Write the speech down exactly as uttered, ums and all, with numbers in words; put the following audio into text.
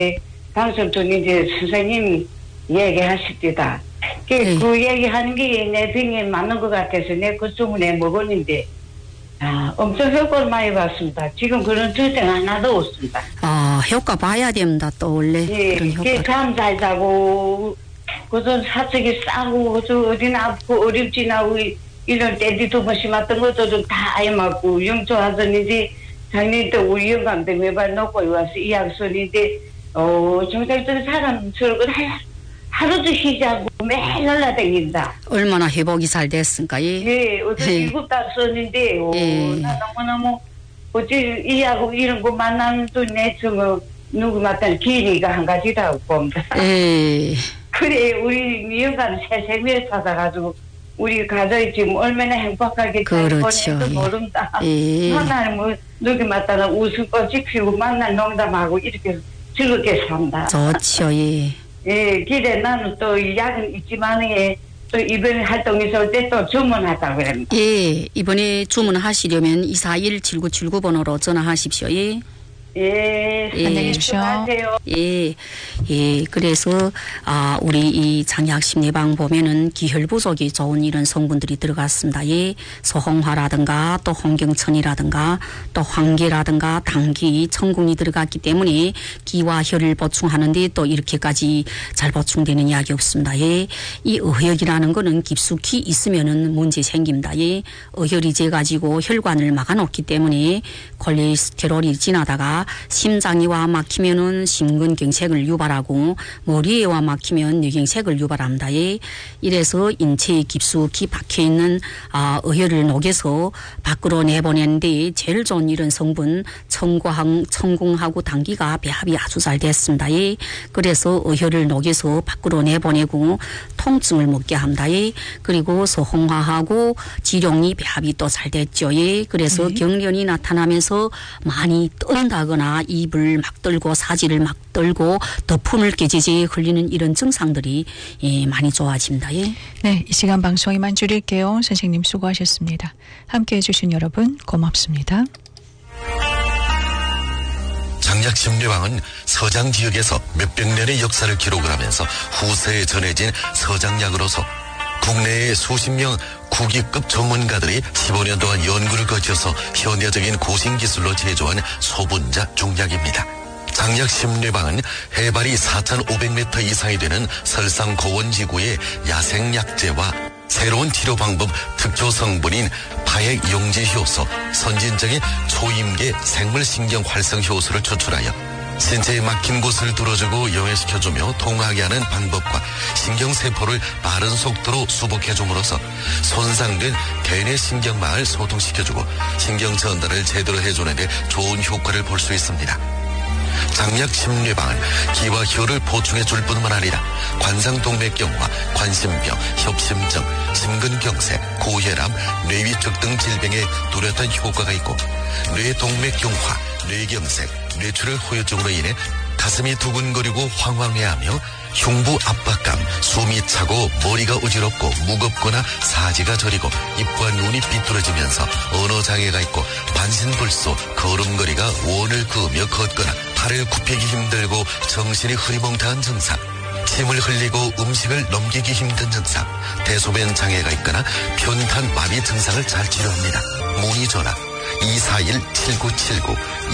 방송 중에 이제 선생님 얘기하십니다. 그, 네. 그 얘기하는 게 내 병에 맞는 것 같아서 내 그 주문에 먹었는데, 아, 엄청 효과를 많이 봤습니다. 지금 그런 증상 하나도 없습니다. 아, 효과 봐야 됩니다. 또 원래 예, 그런 효과. 잠 잘 자고, 그전 사석이 싸고, 저 어디나 아프고, 어렵지나 하고, 이런 때디 두번 심었던 것도 다 아예 맞고, 영초하더니 이제 작년에 또 우리 영감 때문에 발 놓고 와서 이 약손인데, 어, 정작 저 사람 저러고 하루도 쉬지 않고 매일 날라다닙니다. 얼마나 회복이 잘 됐습니까? 예. 예, 어떤 예. 일곱 달 썼는데, 오, 예. 나 너무너무, 어찌 이하고 이런 거 만나면 또 내, 저, 누구 맡은 기회가 한 가지다 봅니다. 예. 그래, 우리 미영가는 새생명을 찾아가지고, 우리 가족이 지금 얼마나 행복하게 그렇죠. 보내도 예. 모른다. 예. 하나는 뭐, 누구 맡다가 웃음꽃이 피우고 만날 농담하고 이렇게 즐겁게 산다. 좋죠. 예. 예, 기대 나는 또 이 약은 있지만, 예, 또 이번에 활동 있을 때 또 주문하자고 그럽니다. 예. 이번에 주문하시려면 이사일 칠구칠구 번호로 전화하십시오. 예. 예, 예. 안녕히 계십시오. 예, 예, 그래서, 아, 우리 이 장약심리방 보면은 기혈 부족이 좋은 이런 성분들이 들어갔습니다. 예, 소홍화라든가 또 홍경천이라든가 또 황계라든가 당기, 청궁이 들어갔기 때문에 기와 혈을 보충하는데 또 이렇게까지 잘 보충되는 약이 없습니다. 예, 이 의혈이라는 거는 깊숙이 있으면은 문제 생깁니다. 예, 의혈이 재가지고 혈관을 막아놓기 때문에 콜레스테롤이 지나다가 심장이 와 막히면은 심근경색을 유발하고 머리에 와 막히면 뇌경색을 유발합니다. 예. 이래서 인체에 깊숙이 박혀있는 아, 의혈을 녹여서 밖으로 내보내는데 제일 좋은 이런 성분 청궁하고, 청궁하고 당기가 배합이 아주 잘 됐습니다. 예. 그래서 의혈을 녹여서 밖으로 내보내고 통증을 먹게 합니다. 예. 그리고 소홍화하고 지룡이 배합이 또 잘 됐죠. 예. 그래서 네. 경련이 나타나면서 많이 떤다거나 입을 막 떨고 사지를 막 떨고 더품을 깨지지 흘리는 이런 증상들이 예, 많이 좋아집니다. 예. 네, 이 시간 방송 이만 줄일게요. 선생님 수고하셨습니다. 함께해 주신 여러분 고맙습니다. 장약심리방은 서장 지역에서 몇백 년의 역사를 기록을 하면서 후세에 전해진 서장약으로서 국내의 수십 명 국위급 전문가들이 십오 년 동안 연구를 거쳐서 현대적인 고신기술로 제조한 소분자 중약입니다. 장약심리방은 해발이 사천오백 미터 이상이 되는 설상 고원지구의 야생약재와 새로운 치료 방법 특효 성분인 파액 용지 효소, 선진적인 초임계 생물신경 활성 효소를 추출하여 신체에 막힌 곳을 뚫어주고 영해시켜주며 통하게 하는 방법과 신경세포를 빠른 속도로 수복해줌으로써 손상된 개인의 신경망을 소통시켜주고 신경 전달을 제대로 해주는 데 좋은 효과를 볼 수 있습니다. 장약심리방은 기와 혈을 보충해줄 뿐만 아니라 관상동맥경화, 관심병, 협심증, 심근경색, 고혈압, 뇌위축 등 질병에 뚜렷한 효과가 있고 뇌동맥경화, 뇌경색, 뇌출혈 후유증으로 인해 가슴이 두근거리고 황황해하며 흉부 압박감, 숨이 차고 머리가 어지럽고 무겁거나 사지가 저리고 입과 눈이 삐뚤어지면서 언어장애가 있고 반신불수, 걸음걸이가 원을 그으며 걷거나 팔을 굽히기 힘들고 정신이 흐리멍텅한 증상, 침을 흘리고 음식을 넘기기 힘든 증상, 대소변 장애가 있거나 편탄 마비 증상을 잘 치료합니다. 문의 전화 이사일 칠구칠구